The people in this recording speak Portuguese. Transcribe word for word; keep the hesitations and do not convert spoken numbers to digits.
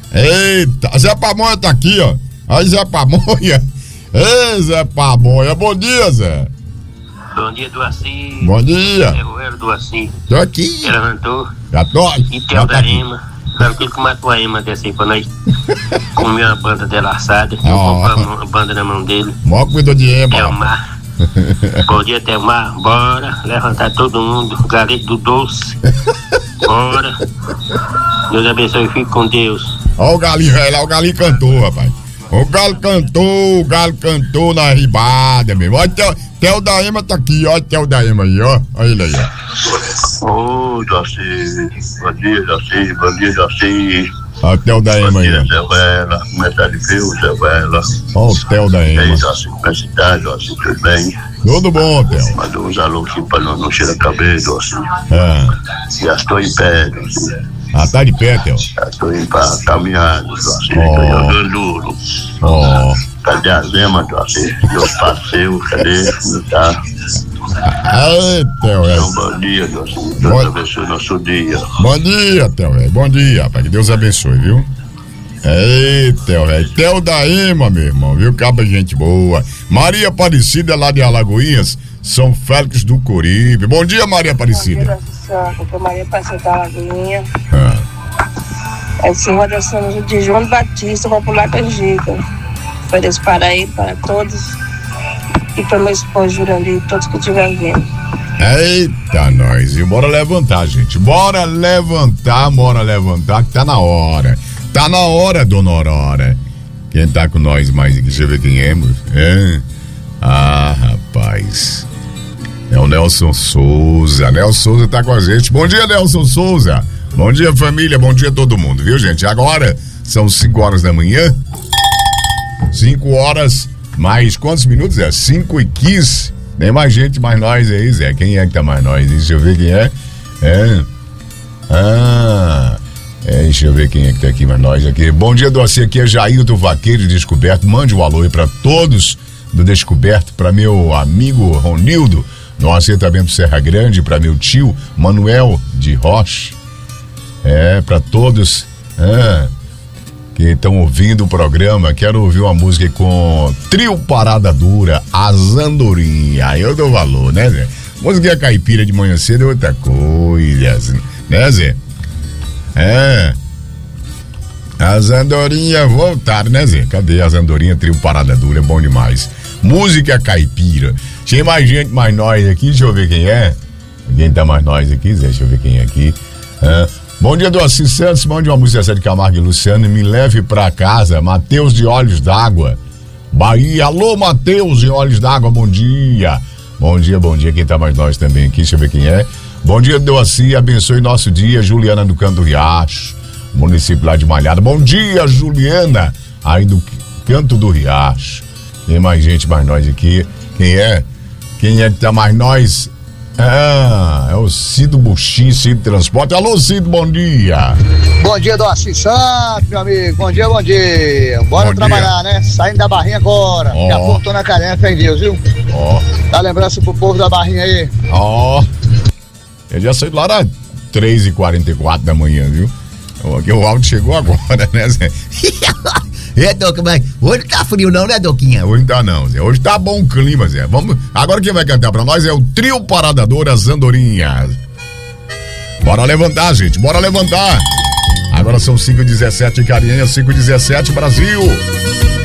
Eita, Zé Pamonha tá aqui, ó. Aí, Zé Pamonha. Ei, Zé Pamonha, bom dia, Zé. Bom dia, Duaci. Bom dia. É o Hélio Duaci. Tô aqui. Ele levantou. Já tô. E Theo da Ema. Sabe que ele que matou a Ema dessa aí pra nós. Comeu a banda dela assada. Eu Oh. comprei a banda na mão dele. Mó cuidou de Ema. Telmar. Bom dia, Telmar. Bora levantar todo mundo. Galito do doce. Bora. Deus abençoe e fique com Deus. Ó o galinho velho lá, o galinho cantou, rapaz. O galo cantou, o galo cantou na ribada mesmo. Olha, Theo, Theo da Ema tá aqui, ó, Theo da Ema aí, ó. Olha ele aí, ó. Ô, Jaci, bom dia, Jaci, bom dia, Jaci. Ó o Theo da Ema Bom aí, dia, ó. Zé Vela, como é que tá de frio, Zé Vela? Ó o Theo da E aí, Ema. Jaci, como é que tá, Jaci, tudo bem? Tudo bom, Theo? Mandou uns alô aqui pra não, não cheirar cabelo, Jaci. Ah, Já estou em pé, Jaci. ah, tá de pé, Theo. Já estou indo pra caminhar, Jaci. Oh. Tô jogando duro. Ó. Cadê a Zema, Jaci? Meus parceiros, cadê? Não tá? Aí, Theo, é. Então, bom dia, Jaci. Bom- Deus abençoe nosso dia. Bom dia, Theo, velho. Bom dia, rapaz. Que Deus abençoe, viu? Ei, Theo, velho. Theo da Ema, meu irmão, viu? Caba gente boa. Maria Aparecida, lá de Alagoinhas, São Félix do Coribe. Bom dia, Maria Aparecida. Bom dia, Santo. Sou Maria Aparecida da Lagoinha. Ah, É Senhor da Santa de João Batista, popular Canjica. Ofereço para ele, para todos. E para meu esposo Jurandir e todos que estiverem vendo. eita, nós. E bora levantar, gente. Bora levantar, bora levantar, que tá na hora. Tá na hora, dona Aurora. Quem tá com nós mais aqui? Deixa eu ver quem é, moço. É. Ah, rapaz. É o Nelson Souza. Nelson Souza tá com a gente. Bom dia, Nelson Souza. Bom dia, família. Bom dia a todo mundo, viu, gente? Agora são cinco horas da manhã. cinco horas, mais quantos minutos? É cinco e quinze. Tem mais gente, mais nós aí, Zé. Quem é que tá mais nós? Deixa eu ver quem é. É. Ah. É, deixa eu ver quem é que tá aqui mais nós aqui. Bom dia, Doce. Aqui é Jailton Vaqueiro de Descoberto. Mande um alô aí pra todos do Descoberto, pra meu amigo Ronildo. Nossa, também pro Serra Grande, pra meu tio Manuel de Rocha. É, pra todos ah, que estão ouvindo o programa. Quero ouvir uma música com Trio Parada Dura, As Andorinhas. Aí eu dou valor, né, Zé? Música caipira de manhã cedo é outra coisa, né, Zé? É. As Andorinhas voltaram, né, Zé? Cadê as Andorinhas? Trio Parada Dura, é bom demais. Música caipira. Tem mais gente, mais nós aqui. Deixa eu ver quem é. Quem tá mais nós aqui, Zé? Deixa eu ver quem é aqui. É. Bom dia, Doce Santos. Mande uma música de Camargo e Luciano e me leve pra casa. Mateus de Olhos d'Água, Bahia. Alô, Mateus de Olhos d'Água, bom dia. Bom dia, bom dia. Quem tá mais nós também aqui? Deixa eu ver quem é. Bom dia, Doce. Abençoe nosso dia. Juliana do Canto do Riacho, município lá de Malhada. Bom dia, Juliana, aí do Canto do Riacho. Tem mais gente, mais nós aqui. Quem é? Quem é que tá mais nós? Ah, é o Cido Buxim, Cido Transporte. Alô, Cido, bom dia. Bom dia, Doce Santos, meu amigo. Bom dia, bom dia. Bora Bom trabalhar, dia. né? Saindo da barrinha agora. Ó. Daqui a pouco tô na carinha, fé em Deus, viu? Ó, Dá lembrança pro povo da barrinha aí. ó. Eu já saí lá às três e quarenta e quatro da manhã, viu? Aqui o áudio chegou agora, né, Zé? É, Doca, mas hoje tá frio não, né, Doquinha? Hoje tá não, Zé. Hoje tá bom o clima, Zé. Vamos... Agora quem vai cantar pra nós é o Trio Parada Dura, As Andorinhas. Bora levantar, gente. Bora levantar. Agora são cinco e dezessete, Carinha, cinco e dezessete, Brasil.